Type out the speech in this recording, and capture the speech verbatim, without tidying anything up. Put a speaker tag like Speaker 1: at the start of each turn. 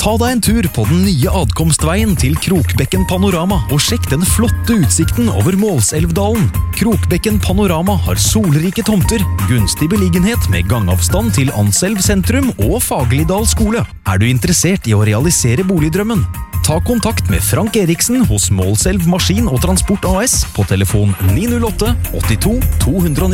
Speaker 1: Ta deg en tur på den nye adkomstveien til Krokbekken Panorama og sjekk den flotte utsikten over Målselvdalen. Krokbekken Panorama har solrike tomter, gunstig beliggenhet med gangavstand til Anselv sentrum og Fagerlidal skole. Er du interessert i å realisere boligdrømmen? Ta kontakt med Frank Eriksen hos Målselv Maskin og Transport A S på telefon ni null åtte åttito to hundre og ni.